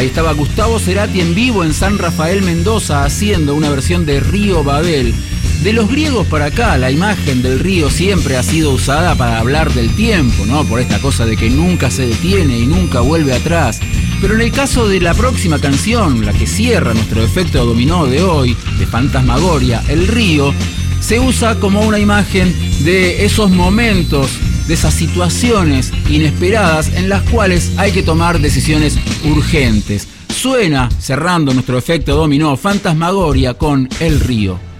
Ahí estaba Gustavo Cerati en vivo en San Rafael, Mendoza, haciendo una versión de Río Babel. De los griegos para acá, la imagen del río siempre ha sido usada para hablar del tiempo, ¿no? Por esta cosa de que nunca se detiene y nunca vuelve atrás. Pero en el caso de la próxima canción, la que cierra nuestro efecto dominó de hoy, de Fantasmagoria, el río, se usa como una imagen de esos momentos, de esas situaciones inesperadas en las cuales hay que tomar decisiones urgentes. Suena, cerrando nuestro efecto dominó, Fantasmagoria con El Río.